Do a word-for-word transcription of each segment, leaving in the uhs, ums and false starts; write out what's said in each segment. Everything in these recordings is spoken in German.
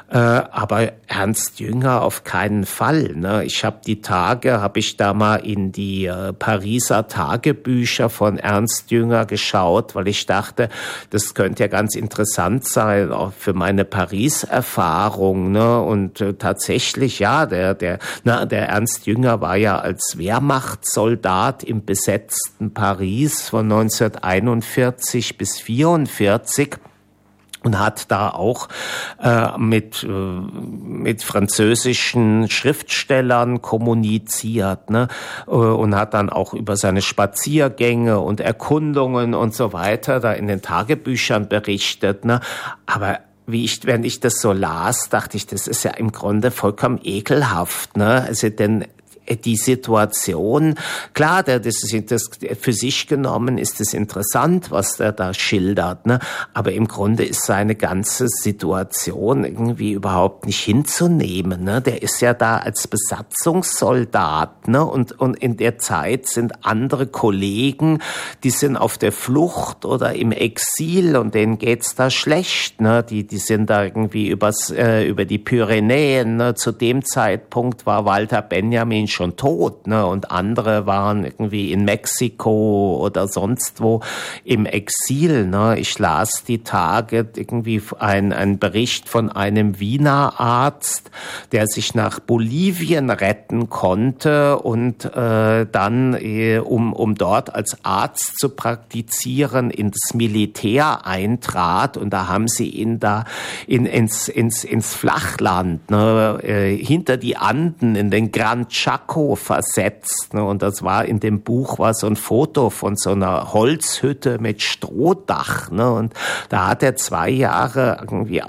Äh, aber Ernst Jünger auf keinen Fall. Ne? Ich habe die Tage, habe ich da mal in die äh, Pariser Tagebücher von Ernst Jünger geschaut, weil ich dachte, das könnte ja ganz interessant sein, auch für meine Paris-Erfahrung. Ne? Und äh, tatsächlich, ja, der, der, na, der Ernst Jünger war ja als Wehrmachtssoldat im besetzten Paris von neunzehnhunderteinundvierzig bis vierundvierzig. Und hat da auch äh, mit äh, mit französischen Schriftstellern kommuniziert, ne? Und hat dann auch über seine Spaziergänge und Erkundungen und so weiter da in den Tagebüchern berichtet, ne? Aber wie ich, wenn ich das so las, dachte ich, das ist ja im Grunde vollkommen ekelhaft, ne? Also denn die Situation, klar, der, das ist das, für sich genommen ist es interessant, was er da schildert, ne? Aber im Grunde ist seine ganze Situation irgendwie überhaupt nicht hinzunehmen, ne? Der ist ja da als Besatzungssoldat, ne? Und, und in der Zeit sind andere Kollegen, die sind auf der Flucht oder im Exil und denen geht's da schlecht, ne? Die, die sind da irgendwie übers, äh, über die Pyrenäen, ne? Zu dem Zeitpunkt war Walter Benjamin schon tot, ne? Und andere waren irgendwie in Mexiko oder sonst wo im Exil, ne? Ich las die Tage irgendwie ein, ein Bericht von einem Wiener Arzt, der sich nach Bolivien retten konnte und äh, dann, äh, um, um dort als Arzt zu praktizieren, ins Militär eintrat und da haben sie ihn da in, ins, ins, ins Flachland, ne? äh, hinter die Anden in den Gran Chaco versetzt, ne? Und das war in dem Buch war so ein Foto von so einer Holzhütte mit Strohdach, ne? Und da hat er zwei Jahre irgendwie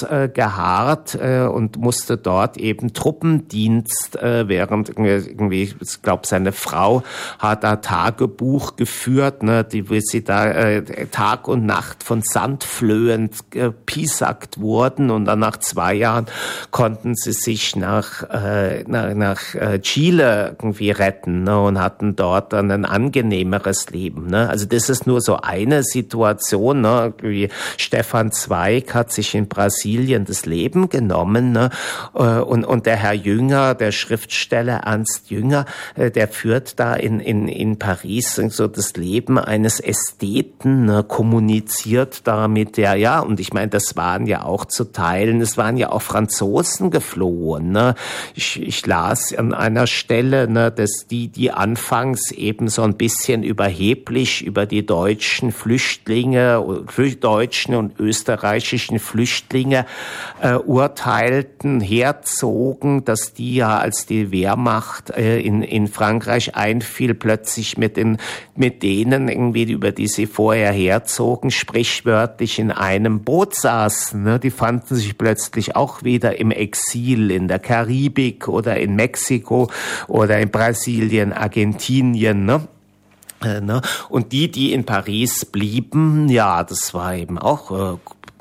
ausgeharrt äh, und musste dort eben Truppendienst, äh, während irgendwie, ich glaube, seine Frau hat da Tagebuch geführt, ne? Die, wie sie da äh, Tag und Nacht von Sandflöhen äh, piesackt wurden und dann nach zwei Jahren konnten sie sich nach äh, nach, nach äh, Chile irgendwie retten, ne, und hatten dort dann ein angenehmeres Leben, ne. Also das ist nur so eine Situation, ne. Wie Stefan Zweig hat sich in Brasilien das Leben genommen, ne, und und der Herr Jünger, der Schriftsteller Ernst Jünger, der führt da in in in Paris so das Leben eines Ästheten, ne, kommuniziert da mit der, ja, und ich meine, das waren ja auch zu Teilen, es waren ja auch Franzosen geflohen, ne. Ich ich las an einer Stelle, ne, dass die, die anfangs eben so ein bisschen überheblich über die deutschen Flüchtlinge, deutschen und österreichischen Flüchtlinge äh, urteilten, herzogen, dass die ja, als die Wehrmacht äh, in, in Frankreich einfiel, plötzlich mit den, mit denen irgendwie, über die sie vorher herzogen, sprichwörtlich in einem Boot saßen, ne? Die fanden sich plötzlich auch wieder im Exil in der Karibik oder in Mexiko oder in Brasilien, Argentinien, ne? Äh, ne? Und die, die in Paris blieben, ja, das war eben auch äh,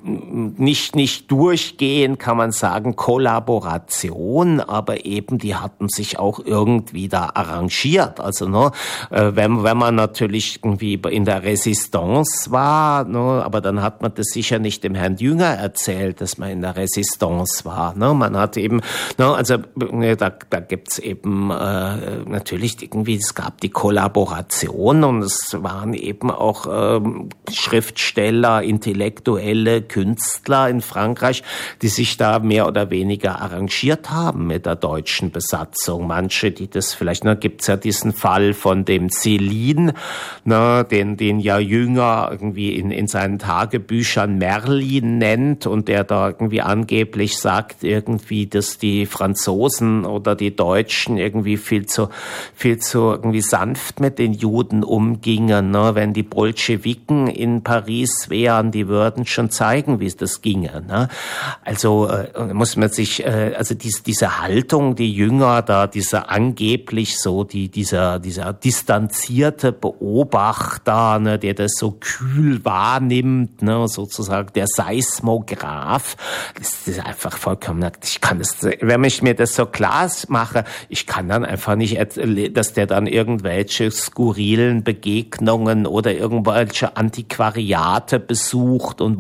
nicht nicht durchgehend, kann man sagen, Kollaboration, aber eben die hatten sich auch irgendwie da arrangiert. Also ne, wenn wenn man natürlich irgendwie in der Resistance war, ne, aber dann hat man das sicher nicht dem Herrn Jünger erzählt, dass man in der Resistance war. Ne, man hat eben, ne, also da da gibt's eben äh, natürlich irgendwie, es gab die Kollaboration und es waren eben auch äh, Schriftsteller, Intellektuelle, Künstler in Frankreich, die sich da mehr oder weniger arrangiert haben mit der deutschen Besatzung. Manche, die das vielleicht, ne, gibt's ja diesen Fall von dem Céline, ne, den, den ja Jünger irgendwie in, in seinen Tagebüchern Merlin nennt und der da irgendwie angeblich sagt irgendwie, dass die Franzosen oder die Deutschen irgendwie viel zu, viel zu irgendwie sanft mit den Juden umgingen, ne, wenn die Bolschewiken in Paris wären, die würden schon zeigen, wie es das ginge, ne? Also äh, muss man sich, äh, also dies, diese Haltung, die Jünger da, dieser angeblich so, die dieser dieser distanzierte Beobachter, ne, der das so kühl wahrnimmt, ne, sozusagen der Seismograph, das ist einfach vollkommen, ich kann das, wenn ich mir das so klar mache, ich kann dann einfach nicht, dass der dann irgendwelche skurrilen Begegnungen oder irgendwelche Antiquariate besucht und wo er dann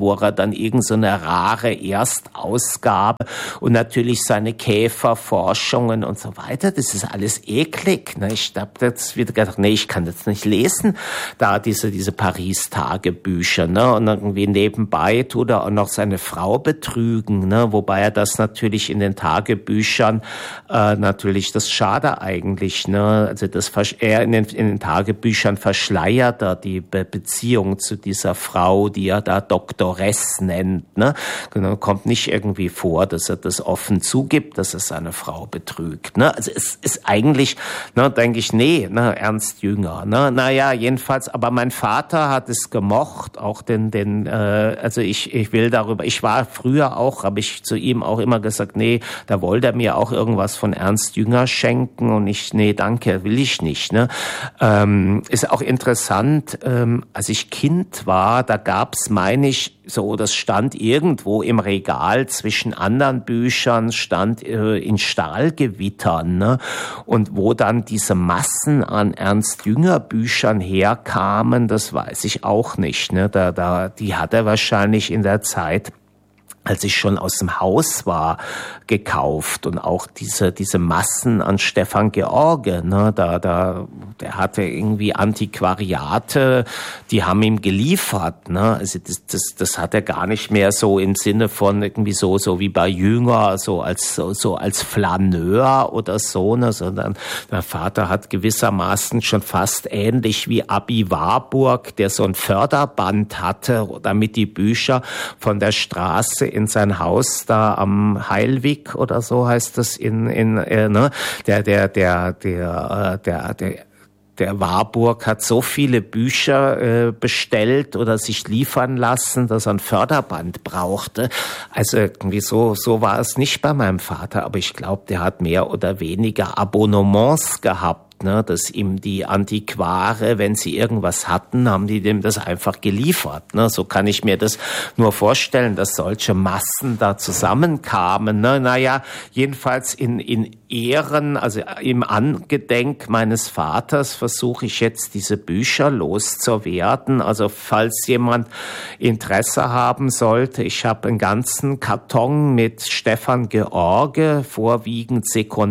dann irgend so eine rare Erstausgabe und natürlich seine Käferforschungen und so weiter. Das ist alles eklig. Ne? Ich habe jetzt wieder gedacht, nee, ich kann das nicht lesen, da diese diese Paris-Tagebücher. Ne? Und irgendwie nebenbei tut er auch noch seine Frau betrügen, ne? Wobei er das natürlich in den Tagebüchern äh, natürlich, das schade eigentlich. Ne? Also das er in den, in den Tagebüchern verschleiert er die Be- Beziehung zu dieser Frau, die er da Doktoress nennt. Ne? Genau, kommt nicht irgendwie vor, dass er das offen zugibt, dass er seine Frau betrügt. Ne? Also es ist eigentlich, ne, denke ich, nee, ne, Ernst Jünger. Ne? Naja, jedenfalls, aber mein Vater hat es gemocht, auch den, den, äh, also ich, ich will darüber, ich war früher auch, habe ich zu ihm auch immer gesagt, nee, da wollte er mir auch irgendwas von Ernst Jünger schenken und ich, nee, danke, will ich nicht. Ne? Ähm, ist auch interessant, ähm, als ich Kind war, da gab's, meine ich, so, das stand irgendwo im Regal zwischen anderen Büchern, stand äh, in Stahlgewittern, ne? Und wo dann diese Massen an Ernst Jünger Büchern herkamen, das weiß ich auch nicht, ne? Da, da, die hat er wahrscheinlich in der Zeit, als ich schon aus dem Haus war, gekauft und auch diese diese Massen an Stefan George, ne, da da der hatte irgendwie Antiquariate, die haben ihm geliefert, ne, also das das das hat er gar nicht mehr so im Sinne von irgendwie so so wie bei Jünger, so als so, so als Flaneur oder so, ne, sondern der Vater hat gewissermaßen schon fast ähnlich wie Abi Warburg, der so ein Förderband hatte, damit die Bücher von der Straße in sein Haus da am Heilweg oder so heißt das in in äh, ne der der der der äh, der der Der Warburg hat so viele Bücher äh, bestellt oder sich liefern lassen, dass er ein Förderband brauchte. Also irgendwie so so war es nicht bei meinem Vater, aber ich glaube, der hat mehr oder weniger Abonnements gehabt. Ne, dass ihm die Antiquare, wenn sie irgendwas hatten, haben die dem das einfach geliefert. Ne, so kann ich mir das nur vorstellen, dass solche Massen da zusammenkamen. Ne, naja, jedenfalls in, in Ehren, also im Angedenk meines Vaters versuche ich jetzt diese Bücher loszuwerden. Also falls jemand Interesse haben sollte, ich habe einen ganzen Karton mit Stefan George, vorwiegend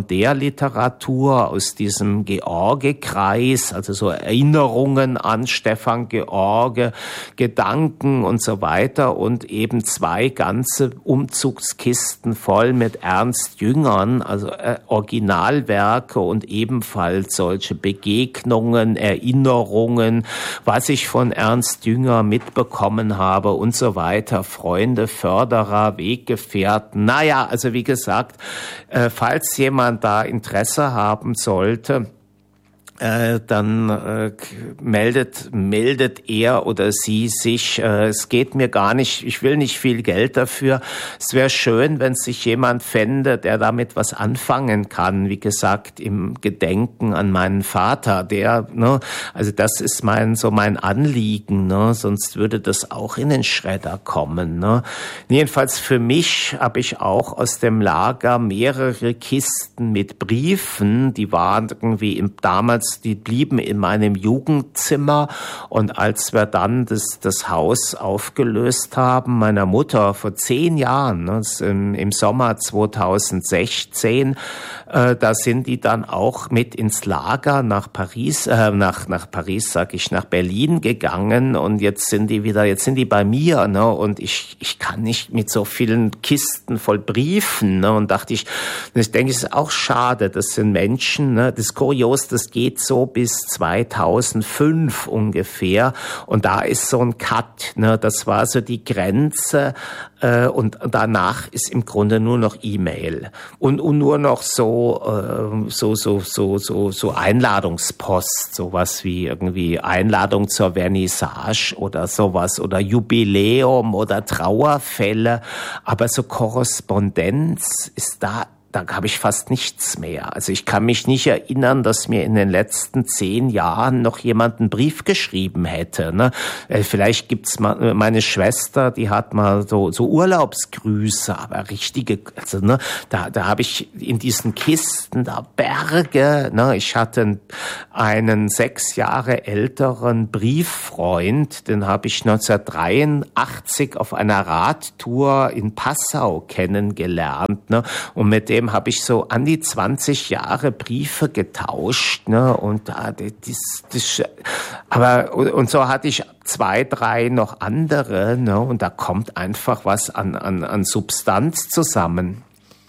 Sekundärliteratur aus diesem George-Kreis, also so Erinnerungen an Stefan George, Gedanken und so weiter und eben zwei ganze Umzugskisten voll mit Ernst Jüngern, also äh, Originalwerke und ebenfalls solche Begegnungen, Erinnerungen, was ich von Ernst Jünger mitbekommen habe und so weiter, Freunde, Förderer, Weggefährten. Naja, also wie gesagt, äh, falls jemand da Interesse haben sollte, Äh, dann äh, meldet meldet er oder sie sich. Äh, es geht mir gar nicht, ich will nicht viel Geld dafür. Es wäre schön, wenn sich jemand fände, der damit was anfangen kann. Wie gesagt, im Gedenken an meinen Vater, der, ne, also das ist mein so mein Anliegen, ne, sonst würde das auch in den Schredder kommen, ne. Jedenfalls für mich habe ich auch aus dem Lager mehrere Kisten mit Briefen, die waren irgendwie im damals die blieben in meinem Jugendzimmer und als wir dann das, das Haus aufgelöst haben, meiner Mutter vor zehn Jahren, ne, im, im Sommer zweitausendsechzehn, äh, da sind die dann auch mit ins Lager nach Paris, äh, nach, nach Paris, sag ich, nach Berlin gegangen und jetzt sind die wieder, jetzt sind die bei mir, ne, und ich, ich kann nicht mit so vielen Kisten voll Briefen, ne, und dachte ich, ich denke, es ist auch schade, das sind Menschen, ne, das ist kurios, das geht so bis zweitausendfünf ungefähr und da ist so ein Cut, ne, das war so die Grenze äh, und danach ist im Grunde nur noch E-Mail und, und nur noch so, äh, so, so, so, so, so Einladungspost, sowas wie irgendwie Einladung zur Vernissage oder sowas oder Jubiläum oder Trauerfälle, aber so Korrespondenz ist da da habe ich fast nichts mehr. Also ich kann mich nicht erinnern, dass mir in den letzten zehn Jahren noch jemand einen Brief geschrieben hätte. Ne? Vielleicht gibt's mal meine Schwester, die hat mal so, so Urlaubsgrüße, aber richtige, also ne, da, da habe ich in diesen Kisten da Berge. Ne? Ich hatte einen sechs Jahre älteren Brieffreund, den habe ich neunzehnhundertdreiundachtzig auf einer Radtour in Passau kennengelernt. Ne? Und mit dem habe ich so an die zwanzig Jahre Briefe getauscht, ne, und da, das, das, aber, und so hatte ich zwei, drei noch andere, ne, und da kommt einfach was an, an, an Substanz zusammen.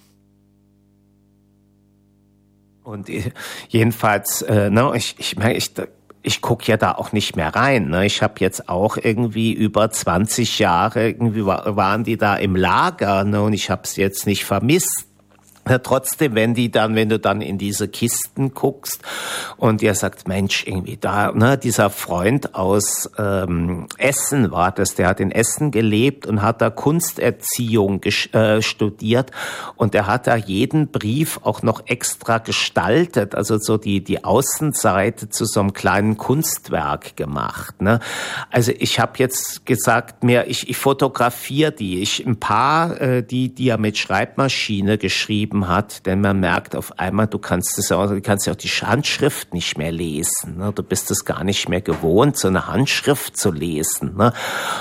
Und jedenfalls, äh, ne, ich, ich meine, ich, ich gucke ja da auch nicht mehr rein. Ne? Ich habe jetzt auch irgendwie über zwanzig Jahre, irgendwie waren die da im Lager, ne, und ich habe es jetzt nicht vermisst. Ja, trotzdem, wenn die dann, wenn du dann in diese Kisten guckst und ihr sagt, Mensch, irgendwie da, ne, dieser Freund aus ähm, Essen war das, der hat in Essen gelebt und hat da Kunsterziehung ges- äh, studiert und der hat da jeden Brief auch noch extra gestaltet, also so die die Außenseite zu so einem kleinen Kunstwerk gemacht. Ne? Also ich habe jetzt gesagt, mir ich, ich fotografiere die, ich ein paar, äh, die die er mit Schreibmaschine geschrieben hat, denn man merkt auf einmal, du kannst das auch, du kannst ja auch die Handschrift nicht mehr lesen. Ne? Du bist es gar nicht mehr gewohnt, so eine Handschrift zu lesen. Ne?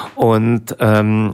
Und ähm,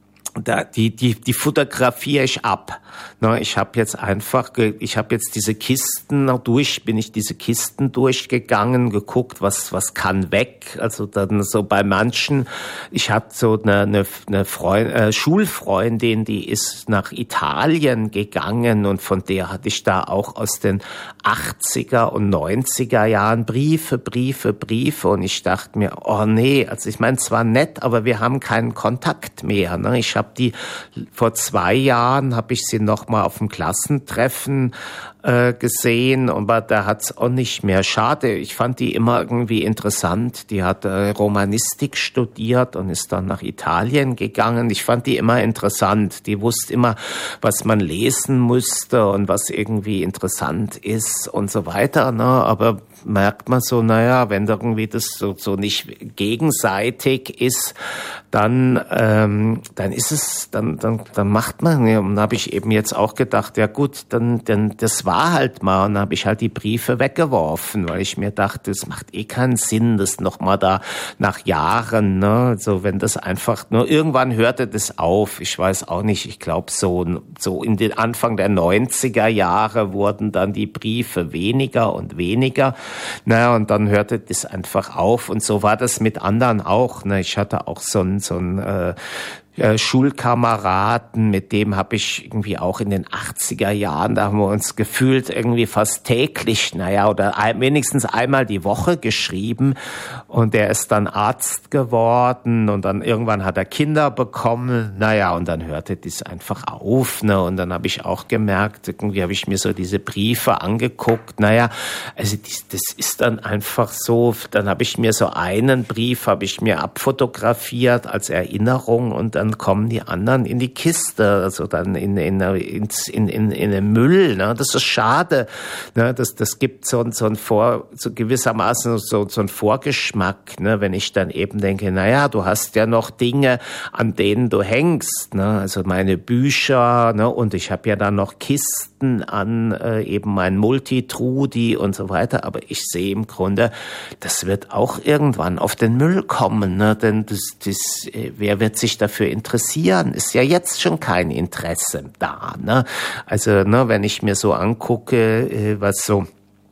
da, die, die, die fotografiere ich ab. Ne, ich habe jetzt einfach, ich habe jetzt diese Kisten durch, bin ich diese Kisten durchgegangen, geguckt, was, was kann weg. Also dann so bei manchen, ich hatte so eine, eine, eine Freund, äh, Schulfreundin, die ist nach Italien gegangen und von der hatte ich da auch aus den achtziger und neunziger Jahren Briefe, Briefe, Briefe und ich dachte mir, oh nee, also ich meine, zwar nett, aber wir haben keinen Kontakt mehr. Ne? Ich habe die vor zwei Jahren habe ich sie noch mal auf dem Klassentreffen äh, gesehen, aber da hat's auch nicht mehr. Schade, ich fand die immer irgendwie interessant. Die hat äh, Romanistik studiert und ist dann nach Italien gegangen. Ich fand die immer interessant. Die wusste immer, was man lesen musste und was irgendwie interessant ist und so weiter. Ne? Aber merkt man so, naja, wenn irgendwie das so, so nicht gegenseitig ist, dann, ähm, dann ist es, dann, dann, dann macht man, ja, und da habe ich eben jetzt auch gedacht, ja gut, dann, dann, das war halt mal, und dann habe ich halt die Briefe weggeworfen, weil ich mir dachte, es macht eh keinen Sinn, das nochmal da nach Jahren, ne, so, wenn das einfach, nur irgendwann hörte das auf, ich weiß auch nicht, ich glaube so, so in den Anfang der neunziger Jahre wurden dann die Briefe weniger und weniger, naja, und dann hörte das einfach auf, und so war das mit anderen auch, ne, ich hatte auch so ein so ein äh, äh, Schulkameraden, mit dem habe ich irgendwie auch in den achtziger Jahren, da haben wir uns gefühlt irgendwie fast täglich, naja, oder ein, wenigstens einmal die Woche geschrieben, und der ist dann Arzt geworden und dann irgendwann hat er Kinder bekommen, naja, und dann hörte das einfach auf, ne, und dann habe ich auch gemerkt, irgendwie habe ich mir so diese Briefe angeguckt, naja, also das, das ist dann einfach so, dann habe ich mir so einen Brief, habe ich mir abfotografiert als Erinnerung, und dann kommen die anderen in die Kiste, also dann in in in in, in, in den Müll, ne? Das ist schade, ne? Das das gibt so ein so ein Vor so gewissermaßen so so ein Vorgeschmack, ne? Wenn ich dann eben denke, na ja, du hast ja noch Dinge, an denen du hängst, ne? Also meine Bücher, ne? Und ich habe ja dann noch Kisten an äh, eben mein Multitrudi und so weiter, aber ich sehe im Grunde, das wird auch irgendwann auf den Müll kommen, ne? Denn das das äh, wer wird sich dafür interessieren? Ist ja jetzt schon kein Interesse da, ne? Also, ne, wenn ich mir so angucke, was so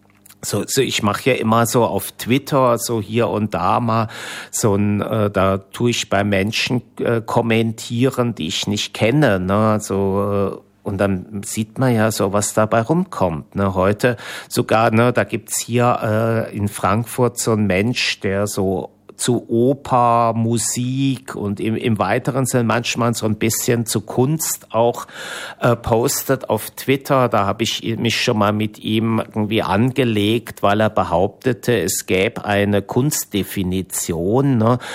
So, so ich mache ja immer so auf Twitter so hier und da mal so ein, äh, da tue ich bei Menschen äh, kommentieren, die ich nicht kenne, ne? So, äh, und dann sieht man ja so, was dabei rumkommt. Ne? Heute sogar, ne, da gibt's hier äh, in Frankfurt so einen Mensch, der so zu Oper, Musik und im, im weiteren Sinne manchmal so ein bisschen zu Kunst auch äh, postet auf Twitter. Da habe ich mich schon mal mit ihm irgendwie angelegt, weil er behauptete, es gäbe eine Kunstdefinition, ne?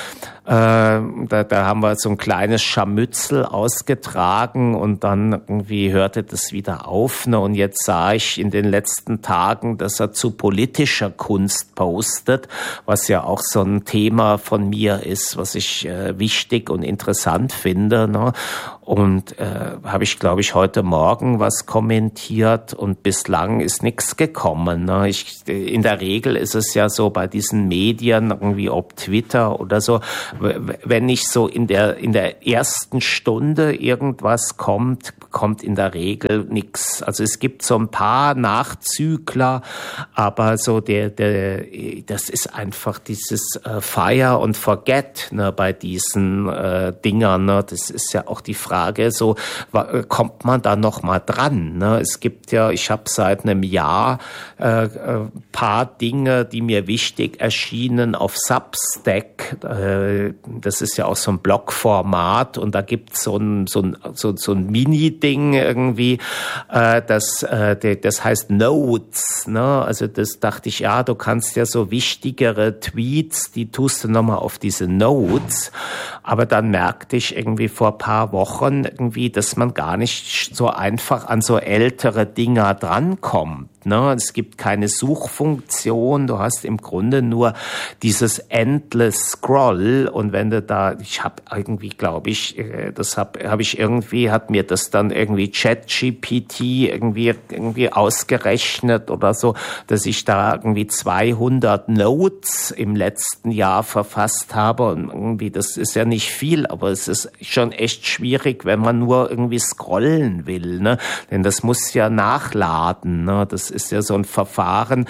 Äh, da, da haben wir so ein kleines Scharmützel ausgetragen und dann irgendwie hörte das wieder auf. Ne? Und jetzt sah ich in den letzten Tagen, dass er zu politischer Kunst postet, was ja auch so ein Thema von mir ist, was ich äh, wichtig und interessant finde. Ne? Und äh, habe ich, glaube ich, heute Morgen was kommentiert und bislang ist nichts gekommen. Ne? Ich, in der Regel ist es ja so bei diesen Medien, irgendwie ob Twitter oder so, wenn nicht so in der in der ersten Stunde irgendwas kommt, kommt in der Regel nichts. Also es gibt so ein paar Nachzügler, aber so der der das ist einfach dieses äh, Fire and Forget, ne, bei diesen äh, Dingern. Ne? Das ist ja auch die Frage, so kommt man da noch mal dran? Ne? Es gibt ja, ich habe seit einem Jahr äh, äh, paar Dinge, die mir wichtig erschienen auf Substack. Äh, das ist ja auch so ein Blogformat und da gibt's so ein so ein so, so ein Mini-Ding irgendwie, äh, das äh, das heißt Notes. Ne? Also das dachte ich, ja, du kannst ja so wichtigere Tweets, die tust du nochmal auf diese Notes. Aber dann merkte ich irgendwie vor paar Wochen irgendwie, dass man gar nicht so einfach an so ältere Dinger drankommt. Ne? Es gibt keine Suchfunktion, du hast im Grunde nur dieses Endless Scroll und wenn du da, ich habe irgendwie, glaube ich, das habe hab ich irgendwie, hat mir das dann irgendwie ChatGPT irgendwie irgendwie ausgerechnet oder so, dass ich da irgendwie zweihundert Notes im letzten Jahr verfasst habe und irgendwie, das ist ja nicht viel, aber es ist schon echt schwierig, wenn man nur irgendwie scrollen will, ne? Denn das muss ja nachladen, ne? Das ist ja so ein Verfahren,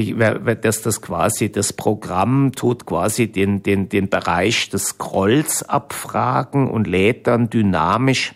dass das quasi, das Programm tut quasi den, den, den Bereich des Scrolls abfragen und lädt dann dynamisch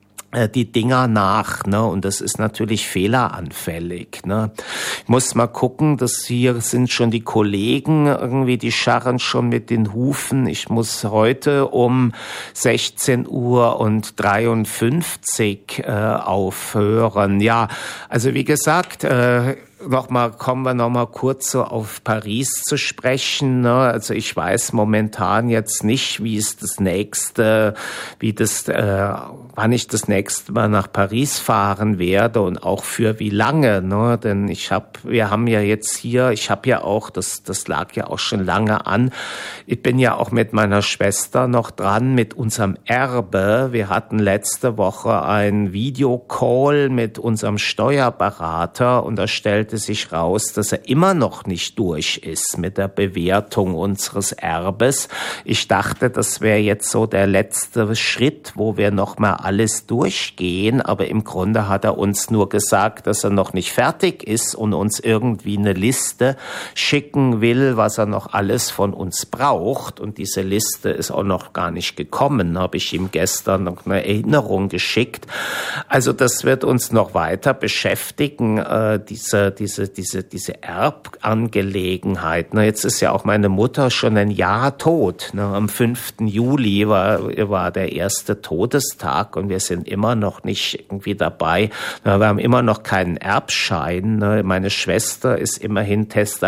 die Dinger nach, ne, und das ist natürlich fehleranfällig, ne. Ich muss mal gucken, dass hier sind schon die Kollegen irgendwie, die scharren schon mit den Hufen. Ich muss heute um sechzehn Uhr und dreiundfünfzig äh, aufhören. Ja, also wie gesagt, äh, Nochmal, kommen wir noch mal kurz so auf Paris zu sprechen. Ne? Also ich weiß momentan jetzt nicht, wie es das nächste, wie das, äh, wann ich das nächste Mal nach Paris fahren werde und auch für wie lange. Ne? Denn ich habe, wir haben ja jetzt hier, ich habe ja auch, das, das lag ja auch schon lange an. Ich bin ja auch mit meiner Schwester noch dran mit unserem Erbe. Wir hatten letzte Woche einen Videocall mit unserem Steuerberater und da stellte sich raus, dass er immer noch nicht durch ist mit der Bewertung unseres Erbes. Ich dachte, das wäre jetzt so der letzte Schritt, wo wir noch mal alles durchgehen, aber im Grunde hat er uns nur gesagt, dass er noch nicht fertig ist und uns irgendwie eine Liste schicken will, was er noch alles von uns braucht und diese Liste ist auch noch gar nicht gekommen, habe ich ihm gestern noch eine Erinnerung geschickt. Also das wird uns noch weiter beschäftigen, äh, diese diese diese diese Erbangelegenheit. Ne, jetzt ist ja auch meine Mutter schon ein Jahr tot. Ne, am fünften Juli war war der erste Todestag und wir sind immer noch nicht irgendwie dabei. Ne, wir haben immer noch keinen Erbschein. Ne, meine Schwester ist immerhin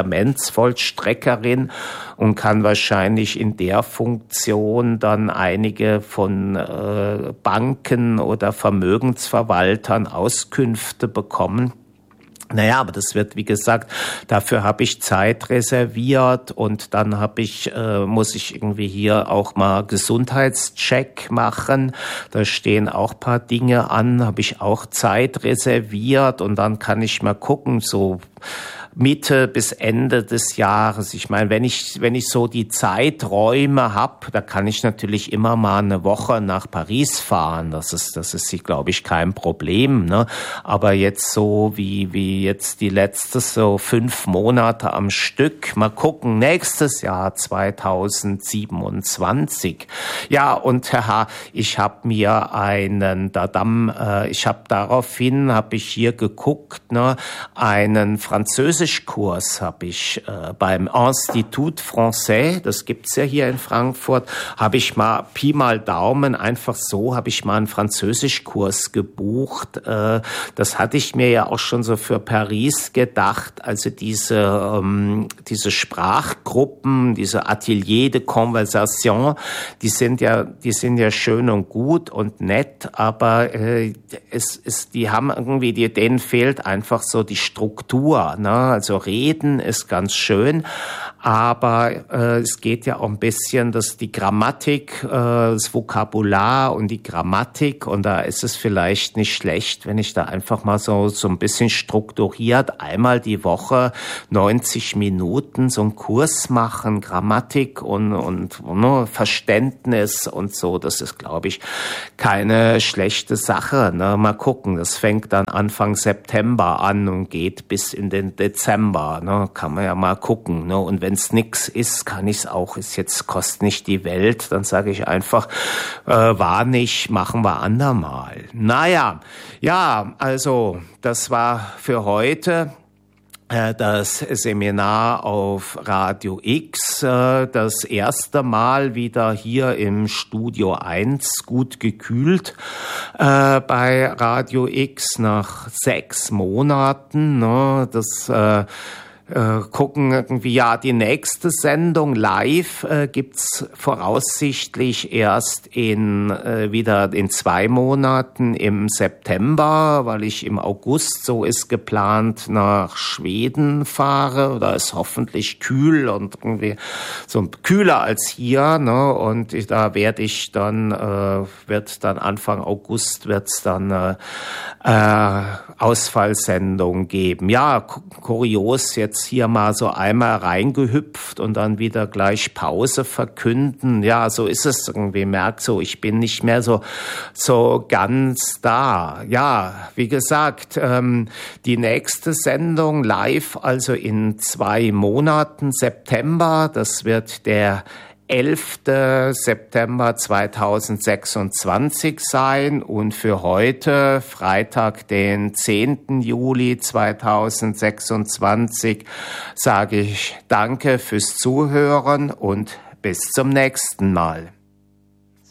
Testamentsvollstreckerin und kann wahrscheinlich in der Funktion dann einige von äh, Banken oder Vermögensverwaltern Auskünfte bekommen. Naja, aber das wird, wie gesagt, dafür habe ich Zeit reserviert und dann habe ich, äh, muss ich irgendwie hier auch mal Gesundheitscheck machen. Da stehen auch paar Dinge an, habe ich auch Zeit reserviert und dann kann ich mal gucken, so Mitte bis Ende des Jahres. Ich meine, wenn ich wenn ich so die Zeiträume habe, da kann ich natürlich immer mal eine Woche nach Paris fahren. Das ist das ist, glaube ich, kein Problem. Ne? Aber jetzt so wie wie jetzt die letzte so fünf Monate am Stück. Mal gucken. Nächstes Jahr zweitausendsiebenundzwanzig. Ja und haha, ich habe mir einen Dadam. Äh, ich habe daraufhin habe ich hier geguckt, ne einen Französischkurs habe ich äh, beim Institut Français, das gibt's ja hier in Frankfurt, habe ich mal Pi mal Daumen, einfach so, habe ich mal einen Französischkurs gebucht. Äh, das hatte ich mir ja auch schon so für Paris gedacht, also diese, ähm, diese Sprachgruppen, diese Atelier de Conversation, die sind ja, die sind ja schön und gut und nett, aber äh, es ist, die haben irgendwie, die, denen fehlt einfach so die Struktur, ne? Also reden ist ganz schön, aber äh, es geht ja auch ein bisschen, dass die Grammatik, äh, das Vokabular und die Grammatik, und da ist es vielleicht nicht schlecht, wenn ich da einfach mal so so ein bisschen strukturiert einmal die Woche neunzig Minuten so einen Kurs machen, Grammatik und und ne, Verständnis und so. Das ist, glaube ich, keine schlechte Sache. Ne? Mal gucken, das fängt dann Anfang September an und geht bis in den Dezember. Ne? Kann man ja mal gucken. Ne? Und wenn es nix ist, kann ich es auch. Ist jetzt kostet nicht die Welt. Dann sage ich einfach, äh, war nicht, machen wir andermal. Naja, ja, also das war für heute das Seminar auf Radio X, das erste Mal wieder hier im Studio eins, gut gekühlt bei Radio X nach sechs Monaten. Das Äh, gucken irgendwie, ja, die nächste Sendung live äh, gibt's voraussichtlich erst in äh, wieder in zwei Monaten im September, weil ich im August, so ist geplant, nach Schweden fahre. Da ist hoffentlich kühl und irgendwie so kühler als hier, ne? Und ich, da werde ich dann äh, wird dann Anfang August wird's dann äh, äh, Ausfallsendung geben. Ja, kurios jetzt hier mal so einmal reingehüpft und dann wieder gleich Pause verkünden. Ja, so ist es irgendwie. Merkt so, ich bin nicht mehr so so ganz da. Ja, wie gesagt, ähm, die nächste Sendung live, also in zwei Monaten, September. Das wird der elfter September zweitausendsechsundzwanzig sein, und für heute, Freitag, den zehnten Juli zweitausendsechsundzwanzig, sage ich Danke fürs Zuhören und bis zum nächsten Mal.